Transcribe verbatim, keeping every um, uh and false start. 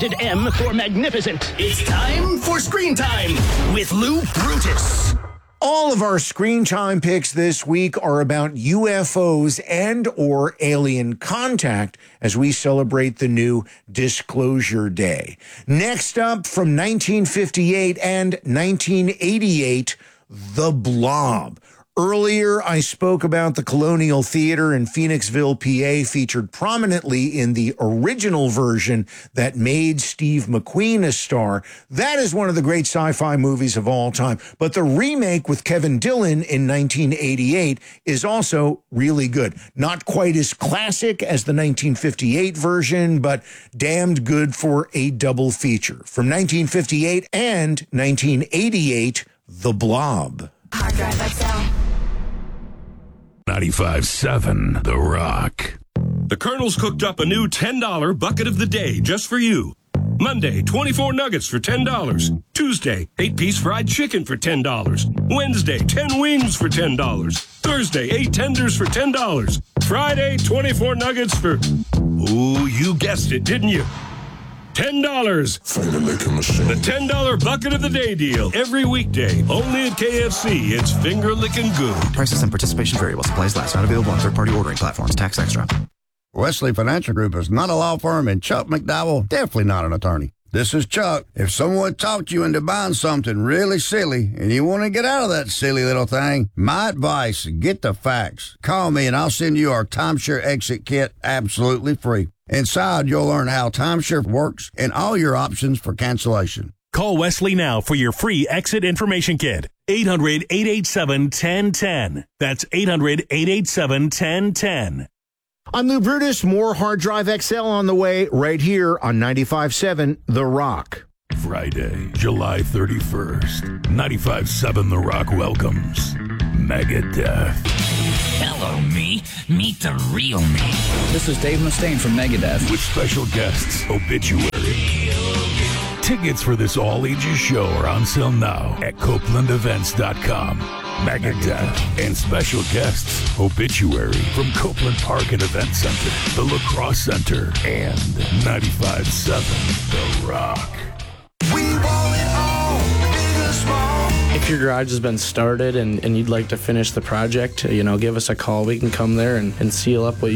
Rated M for magnificent. It's time for Screen Time with Lou Brutus. All of our screen time picks this week are about U F Os and or alien contact as we celebrate the new Disclosure Day. Next up, from nineteen fifty-eight and nineteen eighty-eight, The Blob. Earlier, I spoke about the Colonial Theater in Phoenixville, P A, featured prominently in the original version that made Steve McQueen a star. That is one of the great sci-fi movies of all time. But the remake with Kevin Dillon in nineteen eighty-eight is also really good. Not quite as classic as the nineteen fifty-eight version, but damned good for a double feature. From nineteen fifty-eight and nineteen eighty-eight, The Blob. Hard Drive X L. ninety-five seven The Rock. The Colonel's cooked up a new ten dollar bucket of the day just for you. Monday, twenty-four nuggets for ten dollars. Tuesday, eight piece fried chicken for ten dollars. Wednesday, ten wings for ten dollars. Thursday, eight tenders for ten dollars. Friday, twenty-four nuggets for... Ooh, you guessed it, didn't you? ten dollars. Finger licking machine. The ten dollar bucket of the day deal. Every weekday. Only at K F C. It's finger licking good. Prices and participation variable. Supplies last. Not available on third-party ordering platforms. Tax extra. Wesley Financial Group is not a law firm, and Chuck McDowell definitely not an attorney. This is Chuck. If someone talked you into buying something really silly and you want to get out of that silly little thing, my advice, get the facts. Call me and I'll send you our timeshare exit kit absolutely free. Inside, you'll learn how timeshare works and all your options for cancellation. Call Wesley now for your free exit information kit. eight hundred, eight eight seven, one zero one zero. That's eight hundred, eight eight seven, one zero one zero. I'm Lou Brutus. More Hard Drive X L on the way right here on ninety-five point seven The Rock. Friday, July thirty-first. ninety-five seven The Rock welcomes Megadeth. Hello, me. Meet the real me. This is Dave Mustaine from Megadeth. With special guests, Obituary. Tickets for this all-ages show are on sale now at Copeland Events dot com. Megadeth and special guests, Obituary from Copeland Park and Event Center, the Lacrosse Center, and ninety-five point seven The Rock. We want it all, big or small. If your garage has been started and, and you'd like to finish the project, you know, give us a call. We can come there and, and seal up what you